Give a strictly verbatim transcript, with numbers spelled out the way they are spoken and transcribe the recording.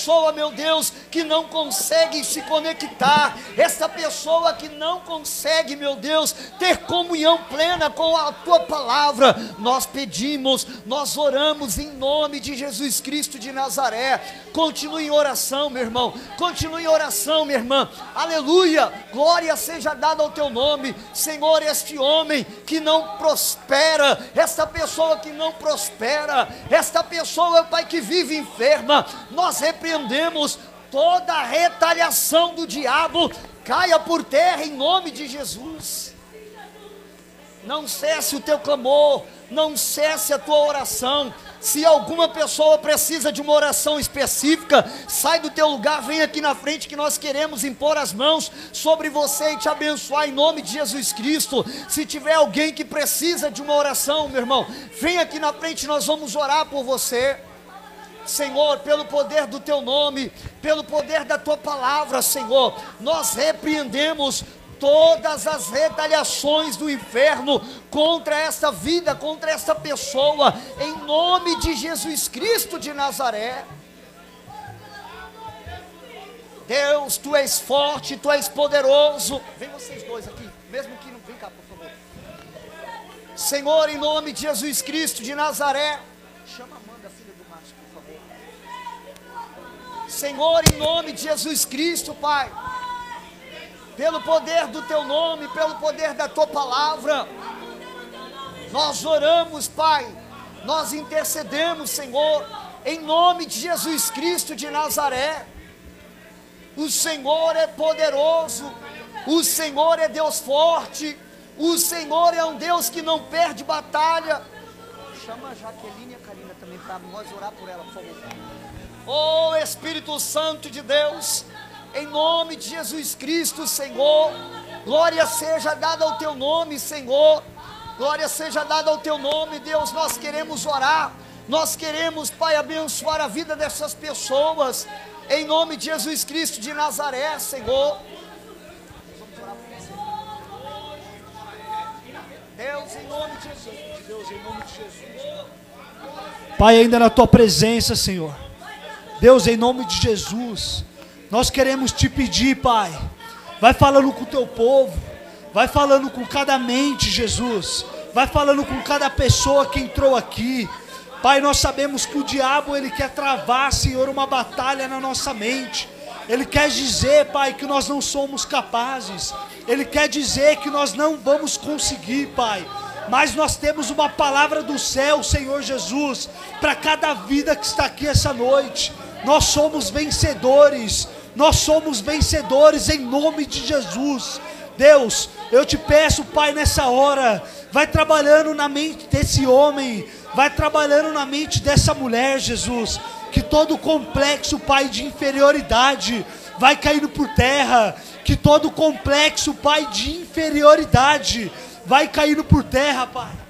pessoa, meu Deus, que não consegue se conectar, essa pessoa que não consegue, meu Deus, ter comunhão plena com a tua palavra, nós pedimos, nós oramos em nome de Jesus Cristo de Nazaré. Continue em oração, meu irmão, continue em oração, minha irmã, aleluia, glória seja dada ao teu nome, Senhor. Este homem que não prospera, esta pessoa que não prospera, esta pessoa, Pai, que vive enferma, nós repreendemos toda a retaliação do diabo, caia por terra em nome de Jesus. Não cesse o teu clamor, não cesse a tua oração. Se alguma pessoa precisa de uma oração específica, sai do teu lugar, vem aqui na frente que nós queremos impor as mãos sobre você e te abençoar em nome de Jesus Cristo. Se tiver alguém que precisa de uma oração, meu irmão, vem aqui na frente, nós vamos orar por você. Senhor, pelo poder do teu nome, pelo poder da tua palavra, Senhor, nós repreendemos todas as retaliações do inferno contra esta vida, contra esta pessoa, em nome de Jesus Cristo de Nazaré. Deus, tu és forte, tu és poderoso. Vem vocês dois aqui, mesmo que não, vem cá, por favor. Senhor, em nome de Jesus Cristo de Nazaré, chama a Amanda, filha do Márcio, por favor. Senhor, em nome de Jesus Cristo, Pai, pelo poder do teu nome, pelo poder da tua palavra, nós oramos, Pai, nós intercedemos, Senhor, em nome de Jesus Cristo de Nazaré. O Senhor é poderoso, o Senhor é Deus forte, o Senhor é um Deus que não perde batalha. Chama a Jaqueline e a Karina também para nós orar por ela, por favor. Oh Espírito Santo de Deus, em nome de Jesus Cristo, Senhor, glória seja dada ao teu nome, Senhor, glória seja dada ao teu nome, Deus. Nós queremos orar, nós queremos, Pai, abençoar a vida dessas pessoas, em nome de Jesus Cristo de Nazaré, Senhor. Vamos orar por você. Deus, em nome de Jesus, Deus, em nome de Jesus, Pai, ainda na tua presença, Senhor, Deus, em nome de Jesus, nós queremos te pedir, Pai, vai falando com o teu povo, vai falando com cada mente, Jesus, vai falando com cada pessoa que entrou aqui. Pai, nós sabemos que o diabo, ele quer travar, Senhor, uma batalha na nossa mente. Ele quer dizer, Pai, que nós não somos capazes, ele quer dizer que nós não vamos conseguir, Pai. Mas nós temos uma palavra do céu, Senhor Jesus, para cada vida que está aqui essa noite. Nós somos vencedores, nós somos vencedores em nome de Jesus. Deus, eu te peço, Pai, nessa hora, vai trabalhando na mente desse homem, vai trabalhando na mente dessa mulher, Jesus, que todo complexo, Pai, de inferioridade vai caindo por terra, que todo complexo, Pai, de inferioridade vai caindo por terra, Pai.